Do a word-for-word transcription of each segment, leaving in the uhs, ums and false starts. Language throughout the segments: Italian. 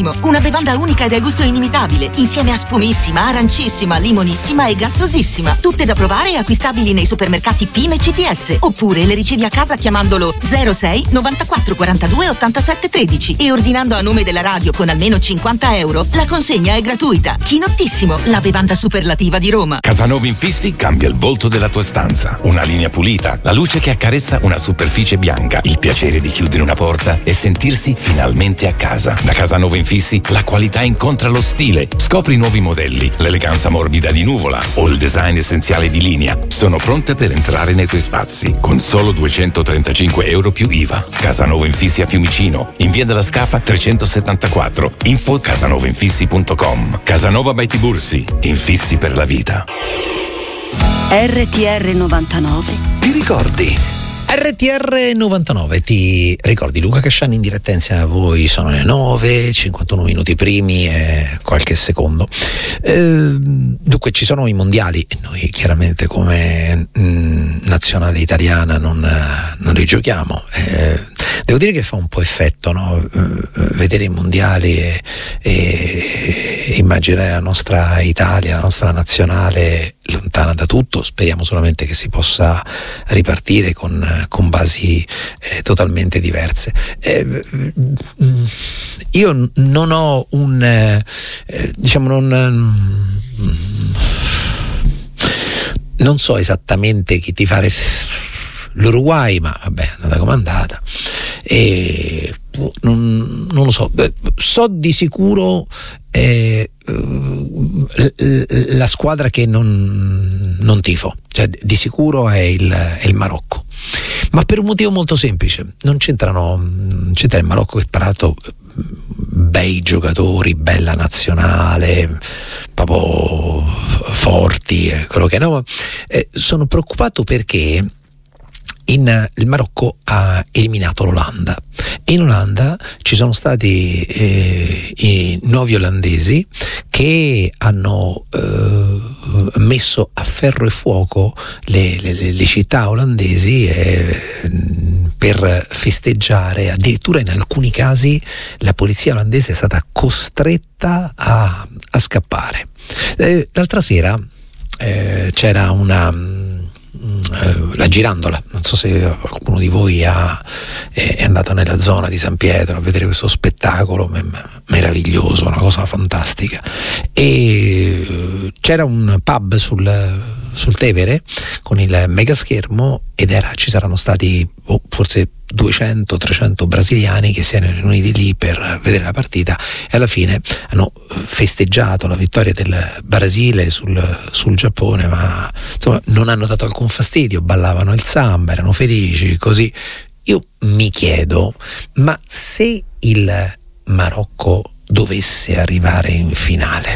Chinottissimo, una bevanda unica ed a gusto inimitabile, insieme a spumissima, arancissima, limonissima e gassosissima. Tutte da provare e acquistabili nei supermercati P I M e C T S. Oppure le ricevi a casa chiamandolo zero sei novantaquattro quarantadue ottantasette tredici e ordinando a nome della radio con almeno cinquanta euro. La consegna è gratuita. Chiноttissimo, la bevanda superlativa di Roma. Casanova Infissi cambia il volto della tua stanza. Una linea pulita, la luce che accarezza una superficie bianca, il piacere di chiudere una porta e sentirsi finalmente a casa. Da Casanova Infissi la qualità incontra lo stile. Scopri nuovi modelli, l'eleganza morbida di Nuvola o il design essenziale di Linea. Sono pronte per entrare nei tuoi spazi con solo duecentotrentacinque euro più I V A. Casanova Infissi a Fiumicino, in via della Scafa trecentosettantaquattro. Info casanova infissi punto com. Casanova by Tibursi, infissi per la vita. R T R novantanove. Ti ricordi? R T R novantanove, ti ricordi? Luca Casciani in diretta insieme a voi, sono le nove, cinquantuno minuti primi e qualche secondo. Eh, dunque ci sono i mondiali e noi chiaramente come mh, nazionale italiana non, non li giochiamo. Eh, devo dire che fa un po' effetto, no? Vedere i mondiali e, e immaginare la nostra Italia, la nostra nazionale lontana da tutto. Speriamo solamente che si possa ripartire con con basi eh, totalmente diverse. Eh, io non ho un eh, diciamo non non so esattamente chi tifare l'Uruguay, ma vabbè, è andata come è andata e non, non lo so. So di sicuro eh, la squadra che non, non tifo, cioè di sicuro è il, è il Marocco, ma per un motivo molto semplice. Non c'entrano, non c'entra il Marocco che ha parato bei giocatori, bella nazionale, proprio forti, quello che è, no? Eh, sono preoccupato perché in, il Marocco ha eliminato l'Olanda e in Olanda ci sono stati eh, i nuovi olandesi che hanno eh, messo a ferro e fuoco le, le, le città olandesi eh, per festeggiare. Addirittura in alcuni casi la polizia olandese è stata costretta a, a scappare. Eh, l'altra sera eh, c'era una la Girandola, non so se qualcuno di voi ha, è andato nella zona di San Pietro a vedere questo spettacolo meraviglioso, una cosa fantastica, e c'era un pub sul, sul Tevere con il megaschermo ed era, ci saranno stati oh, forse duecento trecento brasiliani che si erano riuniti lì per vedere la partita e alla fine hanno festeggiato la vittoria del Brasile sul, sul Giappone, ma insomma non hanno dato alcun fastidio, ballavano il samba, erano felici, così. Io mi chiedo, ma se il Marocco dovesse arrivare in finale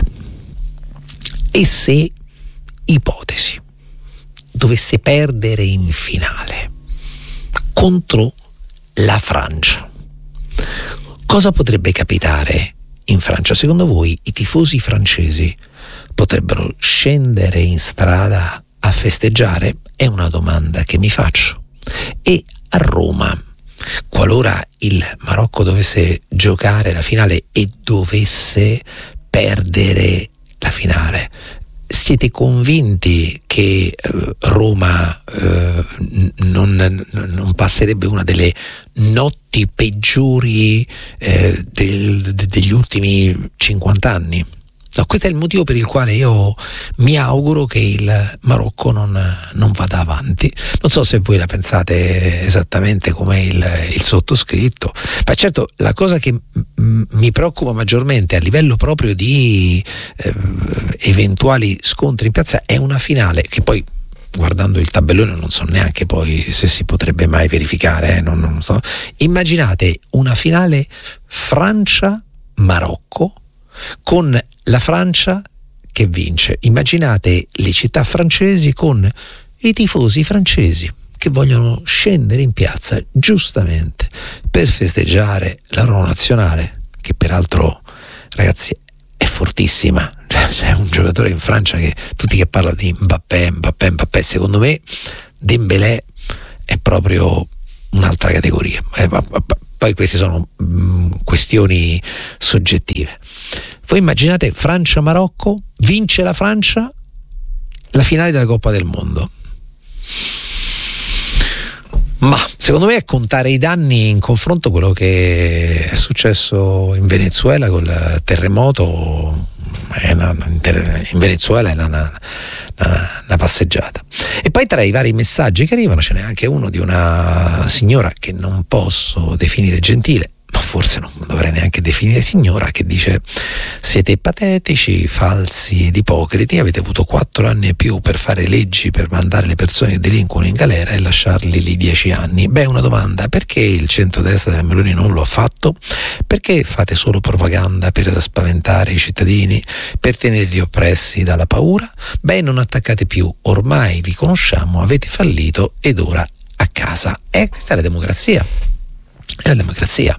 e se, ipotesi, dovesse perdere in finale contro la Francia, cosa potrebbe capitare in Francia? Secondo voi i tifosi francesi potrebbero scendere in strada a festeggiare? È una domanda che mi faccio. E a Roma, qualora il Marocco dovesse giocare la finale e dovesse perdere la finale, siete convinti che eh, Roma eh, non, non passerebbe una delle notti peggiori eh, del, de, degli ultimi cinquanta anni? No, questo è il motivo per il quale io mi auguro che il Marocco non, non vada avanti. Non so se voi la pensate esattamente come il, il sottoscritto, ma certo la cosa che m- mi preoccupa maggiormente a livello proprio di eh, eventuali scontri in piazza è una finale che poi, guardando il tabellone, non so neanche poi se si potrebbe mai verificare, eh, non, non so. Immaginate una finale Francia-Marocco con la Francia che vince. Immaginate le città francesi con i tifosi francesi che vogliono scendere in piazza giustamente per festeggiare la loro nazionale, che peraltro, ragazzi, è fortissima. C'è un giocatore in Francia che tutti che parlano di Mbappé, Mbappé, Mbappé, secondo me Dembélé è proprio un'altra categoria. poi queste sono mh, questioni soggettive. Voi immaginate Francia-Marocco, vince la Francia la finale della Coppa del Mondo. Ma secondo me è contare i danni in confronto a quello che è successo in Venezuela col terremoto. In Venezuela è una, una, una passeggiata. E poi tra i vari messaggi che arrivano ce n'è anche uno di una signora che non posso definire gentile, ma forse non dovrei neanche definire signora, che dice: siete patetici, falsi ed ipocriti, avete avuto quattro anni e più per fare leggi per mandare le persone che delinquono in galera e lasciarli lì dieci anni. Beh, una domanda: perché il centrodestra della Meloni non lo ha fatto? Perché fate solo propaganda per spaventare i cittadini, per tenerli oppressi dalla paura? Beh, non attaccate più, ormai vi conosciamo, avete fallito ed ora a casa. E questa è la democrazia, è la democrazia.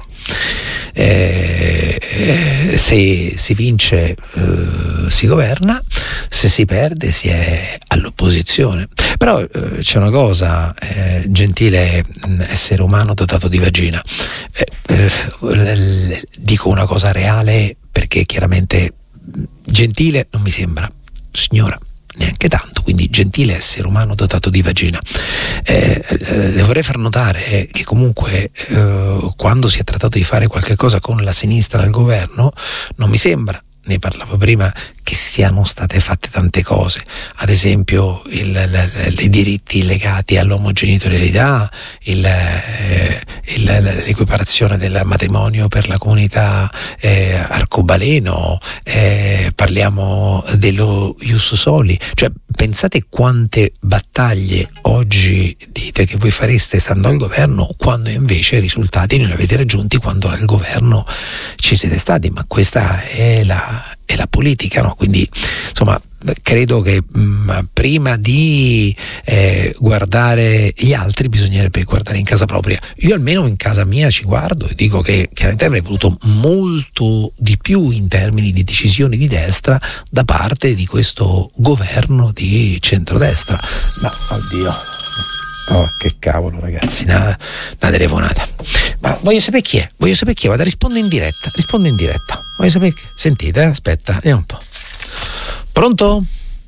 Eh, eh, se si vince eh, si governa, se si perde si è all'opposizione. Però eh, c'è una cosa, eh, gentile essere umano dotato di vagina, eh, eh, l- l- dico una cosa reale, perché chiaramente gentile non mi sembra, signora neanche tanto, quindi gentile essere umano dotato di vagina. Eh, le vorrei far notare che comunque eh, quando si è trattato di fare qualche cosa con la sinistra al governo, non mi sembra, ne parlavo prima, che siano state fatte tante cose, ad esempio il, il, i diritti legati all'omogenitorialità, il, eh, il, l'equiparazione del matrimonio per la comunità eh, arcobaleno, eh, parliamo dello ius soli, cioè pensate quante battaglie oggi dite che voi fareste stando al governo, quando invece i risultati non li avete raggiunti quando al governo ci siete stati. Ma questa è la è la politica, no? Quindi insomma credo che mh, prima di eh, guardare gli altri bisognerebbe guardare in casa propria. Io almeno in casa mia ci guardo e dico che chiaramente avrei voluto molto di più in termini di decisioni di destra da parte di questo governo di centrodestra. Ma oddio, oh che cavolo ragazzi, una, una telefonata. Ma voglio sapere chi è, voglio sapere chi è, vado a rispondere in diretta, rispondo in diretta. Voglio sapere chi... Sentite, eh? Aspetta, vediamo un po'. Pronto?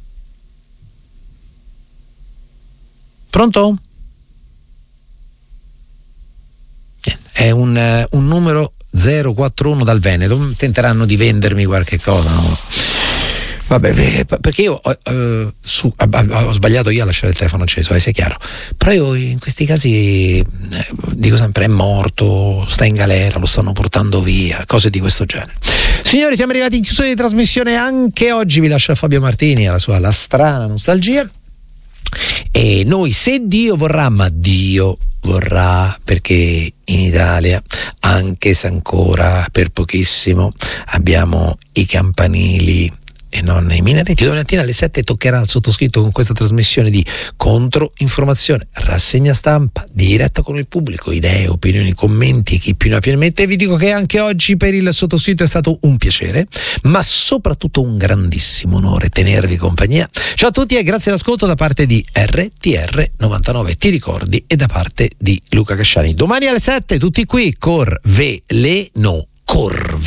Pronto? È un, un numero zero quattro uno dal Veneto, tenteranno di vendermi qualche cosa, no? Vabbè, perché io uh, su, ho sbagliato io a lasciare il telefono acceso, eh, sia chiaro. Però io in questi casi eh, dico sempre: è morto, sta in galera, lo stanno portando via, cose di questo genere. Signori, siamo arrivati in chiusura di trasmissione anche oggi. Vi lascio a Fabio Martini alla sua La strana nostalgia. E noi, se Dio vorrà, ma Dio vorrà, perché in Italia, anche se ancora per pochissimo, abbiamo i campanili e non i minaretti, domani mattina alle sette toccherà al sottoscritto con questa trasmissione di controinformazione, rassegna stampa, diretta con il pubblico, idee, opinioni, commenti, chi più ne ha più ne mette. E vi dico che anche oggi per il sottoscritto è stato un piacere, ma soprattutto un grandissimo onore tenervi compagnia. Ciao a tutti e grazie all'ascolto da parte di R T R novantanove, ti ricordi, e da parte di Luca Casciani. Domani alle sette tutti qui, Cor Veleno, Corve.